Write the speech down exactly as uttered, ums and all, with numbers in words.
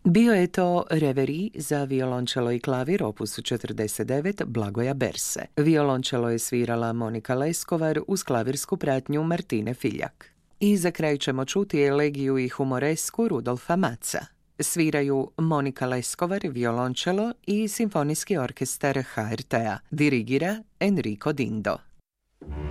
Bio je to Reverie za violončelo i klavir opus četrdeset devet Blagoja Berse. Violončelo je svirala Monika Leskovar uz klavirsku pratnju Martine Filjak. I za kraj ćemo čuti elegiju i humoresku Rudolfa Matza. Sviraju Monika Leskovar, violončelo i Simfonijski orkestar H R T-a. Dirigira Enrico Dindo.